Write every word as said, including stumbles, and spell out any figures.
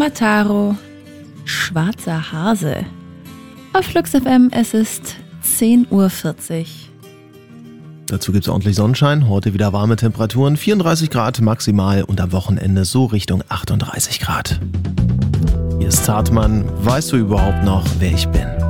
Mataro, Schwarzer Hase. Auf Flux F M, es ist zehn Uhr vierzig. Dazu gibt es ordentlich Sonnenschein, heute wieder warme Temperaturen, vierunddreißig Grad maximal und am Wochenende so Richtung achtunddreißig Grad. Hier ist Zartmann, weißt du überhaupt noch, wer ich bin?